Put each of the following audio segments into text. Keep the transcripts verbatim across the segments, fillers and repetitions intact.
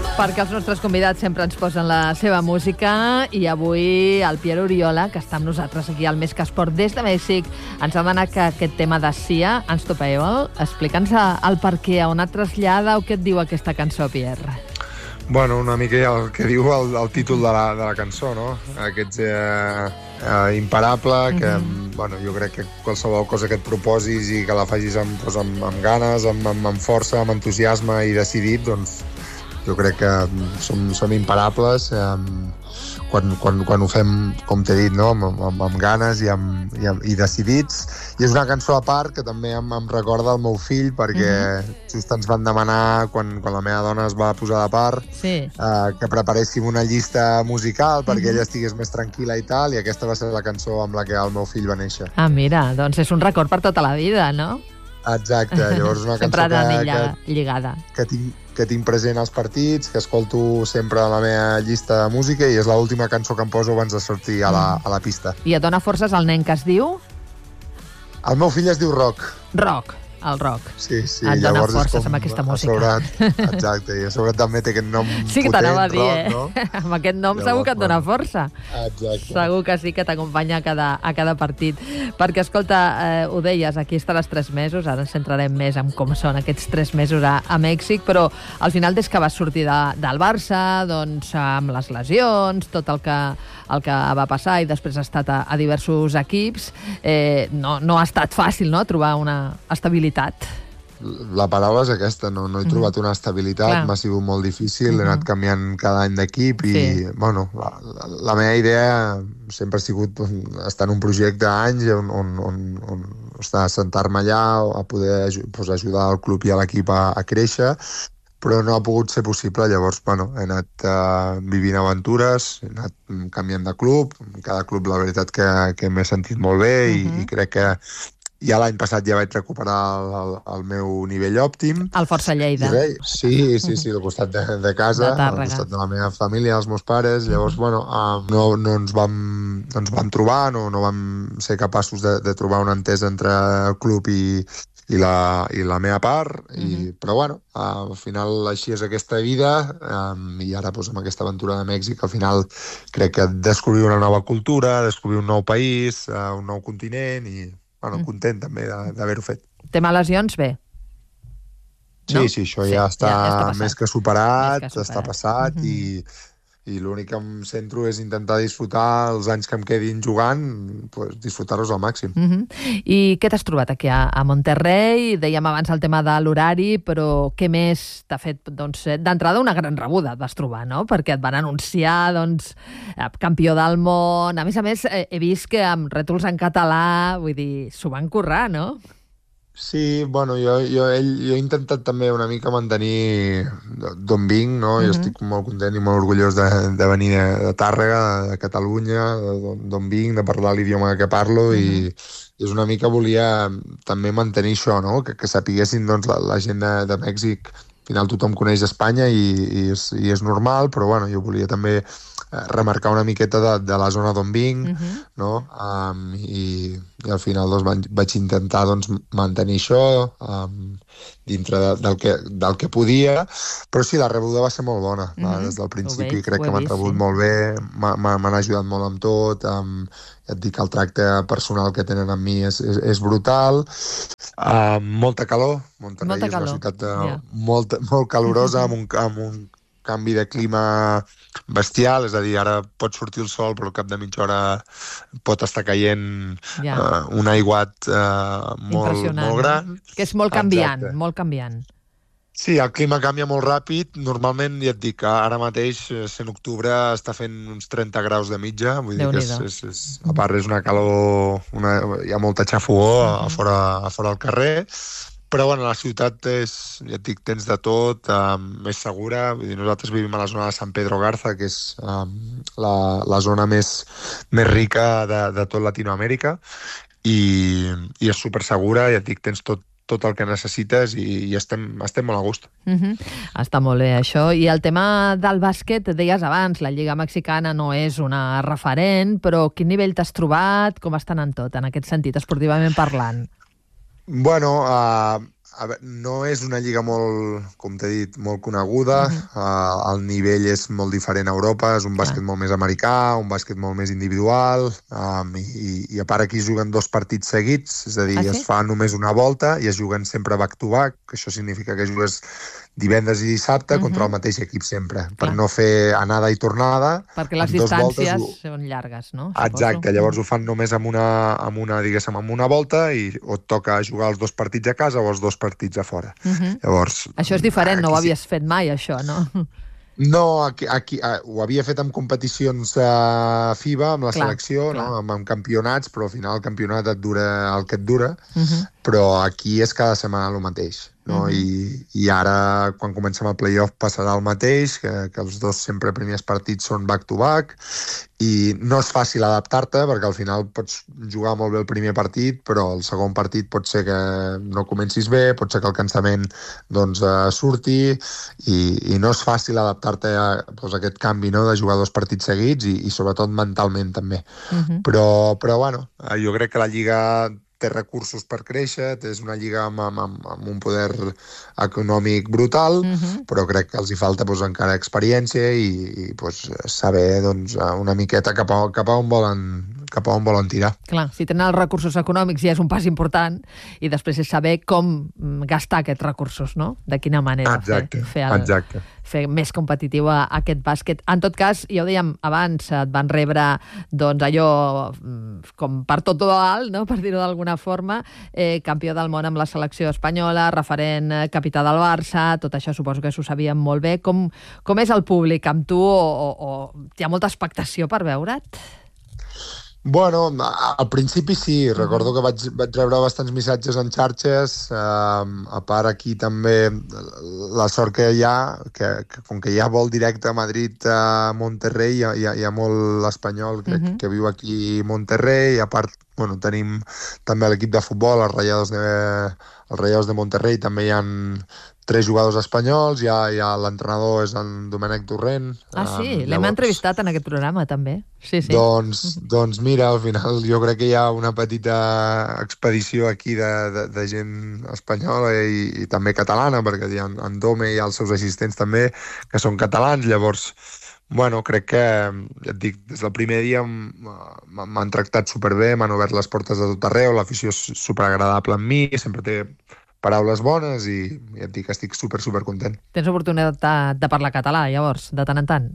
Perquè els nostres convidats sempre ens posen la seva música i avui el Pierre Oriola, que està amb nosaltres aquí al Més que Esport des de Mèxic, ens ha donat que aquest tema de Sia, Ens Topeu. Explica'ns el per què, on et trasllada o què et diu aquesta cançó, Pierre. Bueno, una mica el que diu el, el títol de la, de la cançó, no? Aquest eh, eh, imparable, que mm-hmm. bueno, jo crec que qualsevol cosa que et proposis i que la facis amb, doncs, amb, amb ganes, amb, amb, amb força, amb entusiasme i decidit, doncs jo crec que som, som imparables eh, quan, quan, quan ho fem, com t'he dit, no? amb, amb, amb ganes i, amb, i, amb, i decidits. I és una cançó a part que també em, em recorda el meu fill, perquè mm-hmm. just ens van demanar, quan, quan la meva dona es va posar de part, sí. eh, que preparéssim una llista musical perquè mm-hmm. ella estigués més tranquil·la i tal, i aquesta va ser la cançó amb la que el meu fill va néixer. Ah, mira, doncs és un record per tota la vida, no? Exacte, llavors una sempre cançó que, que, lligada. que, tinc, que tinc present als partits, que escolto sempre a la meva llista de música i és l'última cançó que em poso abans de sortir a la, a la pista. I et dona forces el nen que es diu? El meu fill es diu Roc. Roc, el Roc. Sí, sí. Et dona forces amb aquesta música. Sobre, exacte, i a sobre també té aquest nom sí que potent, t'anava a dir, Roc, eh? no? Amb aquest nom llavors, segur que et dona força. Exacte. Segur que sí, que t'acompanya a cada, a cada partit. Perquè, escolta, eh, ho deies, aquí estaràs tres mesos, ara ens centrarem més en com són aquests tres mesos a, a Mèxic, però al final, des que vas sortir de, del Barça, doncs amb les lesions, tot el que, el que va passar i després ha estat a, a diversos equips, eh, no, no ha estat fàcil, no?, trobar una estabilitat. La paraula és aquesta, no, no he trobat una estabilitat, m'ha sigut molt difícil, mm-hmm. he anat canviant cada any d'equip i, sí. bueno, la, la, la meva idea sempre ha sigut estar en un projecte d'anys on, on, on, on estar, sentar-me allà, a poder pues, ajudar el club i a l'equip a, a créixer, però no ha pogut ser possible. Llavors, bueno, he anat uh, vivint aventures, he anat canviant de club, cada club la veritat que, que m'he sentit molt bé mm-hmm. i, i crec que ja l'any passat ja vaig recuperar el, el, el meu nivell òptim. El Força Lleida. Res, sí, sí, sí, al costat de, de casa, de al costat de la meva família, els meus pares. Llavors, bueno, um, no, no, ens vam, no ens vam trobar, no, no vam ser capaços de, de trobar una entesa entre el club i, i, la, i la meva part, i, mm-hmm. però bueno, uh, al final així és aquesta vida, um, i ara doncs, amb aquesta aventura de Mèxic, al final crec que descobrir una nova cultura, descobrir un nou país, uh, un nou continent, i bueno, content també d'haver-ho fet. Tema lesions, bé? Sí, no? sí, això sí, ja, està ja està més que superat, més que superat. està passat, mm-hmm. i, i l'únic que em centro és intentar disfrutar els anys que em quedin jugant, pues, disfrutar-los al màxim. Mm-hmm. I què t'has trobat aquí a, a Monterrey? Dèiem abans el tema de l'horari, però què més t'ha fet? Doncs, d'entrada, una gran rebuda et vas trobar, no? Perquè et van anunciar, doncs, campió del món. A més a més, he vist que amb rètols en català, vull dir, s'ho van currar, no? Sí, bueno, jo, jo, ell, jo he intentat també una mica mantenir d'on vinc, no? Mm-hmm. Jo estic molt content i molt orgullós de, de venir de, de Tàrrega, de, de Catalunya, d'on vinc, de parlar l'idioma que parlo, mm-hmm. i és una mica volia també mantenir això, no? Que, que sapiguessin doncs, la, la gent de, de Mèxic. Al final tothom coneix Espanya i, i, és, i és normal, però bueno, jo volia també remarcar una miqueta de, de la zona d'on vinc, uh-huh. no? Um, i, i al final doncs, vaig, vaig intentar doncs, mantenir això um, dintre de, del, que, del que podia, però sí, la rebuda va ser molt bona. Uh-huh. Va, des del principi veig, crec que m'han rebut sí. molt bé, m'han ajudat molt amb tot, um, ja et dic que el tracte personal que tenen amb mi és, és, és brutal. Uh, molta calor, Monterrey molta és calor. Una ciutat uh, yeah. molt, molt calorosa, uh-huh. amb, un, amb un canvi de clima bestial, és a dir, ara pot sortir el sol, però al cap de mitja hora pot estar caient yeah. uh, un aiguat uh, molt, molt gran. Que és molt canviant, Exacte. molt canviant. Sí, el clima canvia molt ràpid. Normalment, ja et dic, ara mateix, sent octubre, està fent uns trenta graus de mitja. Vull dir que és, és, és, a part és una calor, una, hi ha molta xafogor uh-huh. a, fora, a fora al carrer. Però bueno, la ciutat és, ja et dic, tens de tot, um, més segura. Vull dir, nosaltres vivim a la zona de San Pedro Garza, que és um, la, la zona més, més rica de, de tot Latinoamèrica, i, i és supersegura, ja et dic, tens tot, tot el que necessites i, i estem, estem molt a gust. Mm-hmm. Està molt bé, això. I el tema del bàsquet, deies abans, la Lliga Mexicana no és una referent, però quin nivell t'has trobat? Com estan en tot, en aquest sentit, esportivament parlant? Bueno, uh, a veure, no és una lliga molt, com t'he dit, molt coneguda. Uh-huh. uh, el nivell és molt diferent a Europa, és un bàsquet molt més americà, un bàsquet molt més individual, um, i, i a part aquí es juguen dos partits seguits, és a dir, ah, sí? es fa només una volta i es juguen sempre back-to-back, que això significa que jugues divendres i dissabte uh-huh. contra el mateix equip sempre, Clar. per no fer anada i tornada. Perquè les distàncies voltes, són llargues, no? Exacte, llavors ho fan només amb una, amb una, diguéssim, amb una volta i o et toca jugar els dos partits a casa o els dos partits a fora. Uh-huh. Llavors, això és diferent, no ho havies fet mai, això, no? No, aquí, aquí uh, ho havia fet amb competicions uh, FIBA, amb la clar, selecció, clar. No? Amb, amb campionats, però al final el campionat et dura el que et dura, uh-huh. però aquí és cada setmana el mateix. No? Uh-huh. I, I ara, quan comencem el playoff, passarà el mateix, que, que els dos sempre primers partits són back-to-back, i no és fàcil adaptar-te, perquè al final pots jugar molt bé el primer partit, però el segon partit pot ser que no comencis bé, pot ser que el cansament doncs, uh, surti, i, i no és fàcil adaptar-te a, doncs, a aquest canvi, no?, de jugar dos partits seguits, i, i sobretot mentalment també. Uh-huh. Però, però bueno, jo crec que la Lliga té recursos per créixer, és una lliga amb, amb, amb un poder econòmic brutal, uh-huh. però crec que els hi falta doncs, encara experiència i, i doncs, saber doncs, una miqueta cap a, cap a on volen cap a on volen tirar. Clar, si tenen els recursos econòmics ja és un pas important i després és saber com gastar aquests recursos, no? De quina manera exacte, fer, fer, el, exacte. fer més competitiu a, a aquest bàsquet. En tot cas, ja ho dèiem abans, et van rebre doncs, allò com per tot o dalt, no? Per dir-ho d'alguna forma, eh, campió del món amb la selecció espanyola, referent eh, capità del Barça, tot això suposo que s'ho sabien molt bé. Com, com és el públic amb tu o, o, o hi ha molta expectació per veure't? Bueno, al principi sí, recordo que vaig, vaig rebre bastants missatges en xarxes, eh, a part aquí també la sort que hi ha, que, que com que hi ha vol directe a Madrid, a Monterrey, hi ha, hi ha, hi ha molt espanyol que, uh-huh. que viu aquí a Monterrey, i a part bueno, tenim també l'equip de futbol, els Rayados de, els Rayados de Monterrey, també hi ha tres jugadors espanyols, hi ha, hi ha l'entrenador és en Domènec Torrent. Ah, sí? Um, L'hem entrevistat en aquest programa, també. Sí, sí. Doncs, doncs mira, al final jo crec que hi ha una petita expedició aquí de, de, de gent espanyola i, i també catalana, perquè hi ha en Dome i els seus assistents també, que són catalans, llavors... Bueno, crec que, ja et dic, des del primer dia m'han tractat superbé, m'han obert les portes de tot arreu, l'afició és superagradable amb mi, sempre té paraules bones i ja et dic, estic super, super content. Tens oportunitat de, de parlar català, llavors, de tant en tant?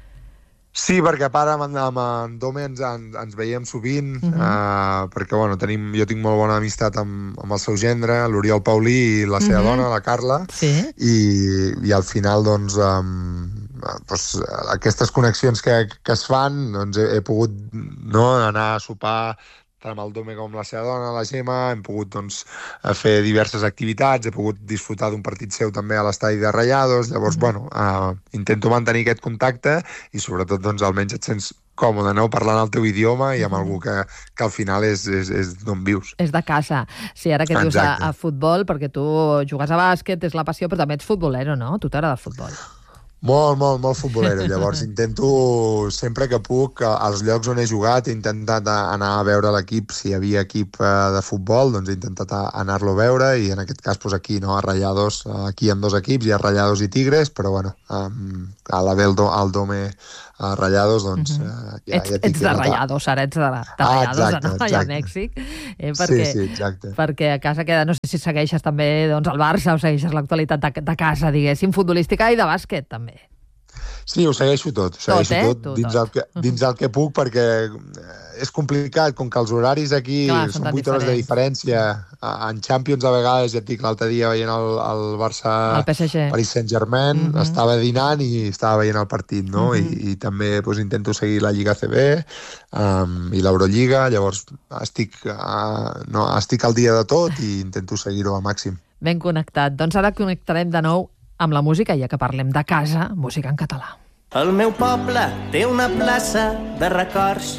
Sí, perquè a part amb, amb en Dome ens, ens veiem sovint, uh-huh. uh, perquè bueno, tenim, jo tinc molt bona amistat amb, amb el seu gendre, l'Oriol Paulí i la seva uh-huh. dona, la Carla, sí. i, i al final doncs, um, doncs aquestes connexions que, que es fan, doncs he, he pogut no, anar a sopar tant amb el Dome com la seva dona, la Gemma, hem pogut doncs, fer diverses activitats, he pogut disfrutar d'un partit seu també a l'estadi de Rayados, llavors, mm. bueno, uh, intento mantenir aquest contacte i sobretot, doncs, almenys et sents còmode, no?, parlant el teu idioma i amb mm. algú que, que al final és, és, és d'on vius. És de casa. Sí, ara que dius a, a futbol, perquè tu jugues a bàsquet, és la passió, però també ets futbolero, no? Tu t'agrada el futbol. Molt, molt, molt futbolero. Llavors intento, sempre que puc, als llocs on he jugat, he intentat anar a veure l'equip, si hi havia equip de futbol, doncs he intentat anar-lo a veure, i en aquest cas doncs aquí, no, a Rayados, aquí hi ha dos equips, hi ha Rayados i Tigres, però bueno, a la Beldo, al Dome, a Rayados, doncs... Uh-huh. ja, ets, ja ets de Rayados, ara ets de, de Rayados, ah, exacte, no? Allà a Mèxic. Eh, perquè, sí, sí, exacte. Perquè a casa queda, no sé si segueixes també doncs, el Barça o segueixes l'actualitat de, de casa, diguéssim, futbolística i de bàsquet, també. Sí, ho segueixo tot, ho segueixo tot, eh? tot, tot dins, tot. El que, dins el que puc, perquè és complicat, com que els horaris aquí Clar, són vuit hores de diferència. En Champions, a vegades, ja et dic, l'altre dia veient el, el Barça el P S G. Paris Saint-Germain, mm-hmm. estava dinant i estava veient el partit, no? Mm-hmm. I, i també doncs, intento seguir la Lliga A C B um, i l'Eurolliga, llavors estic, uh, no, estic al dia de tot i intento seguir-ho al màxim. Ben connectat. Doncs ara connectarem de nou amb la música, ja que parlem de casa, música en català. El meu poble té una plaça de records,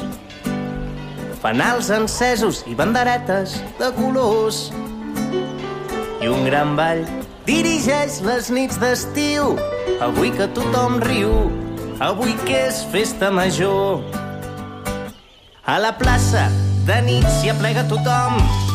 fanals encesos i banderetes de colors, i un gran ball dirigeix les nits d'estiu, avui que tothom riu, avui que és festa major. A la plaça de nit s'hi aplega tothom,